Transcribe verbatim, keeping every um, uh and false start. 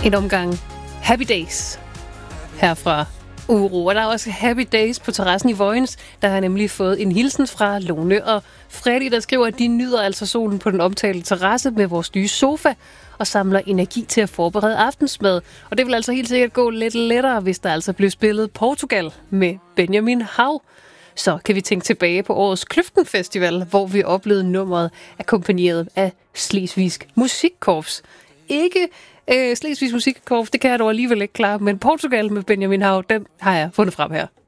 En omgang Happy Days her fra Uro. Og der er også Happy Days på terrassen i Vojens. Der har nemlig fået en hilsen fra Lone og Freddy, der skriver, at de nyder altså solen på den omtalte terrasse med vores nye sofa og samler energi til at forberede aftensmad. Og det vil altså helt sikkert gå lidt lettere, hvis der altså bliver spillet Portugal med Benjamin Hav. Så kan vi tænke tilbage på årets Kløften Festival, hvor vi oplevede nummeret akkompagneret af Slesvigsk Musikkorps. Ikke øh, Slesvigsk Musikkorps, det kan jeg dog alligevel ikke klare, men Portugal med Benjamin Hav, den har jeg fundet frem her.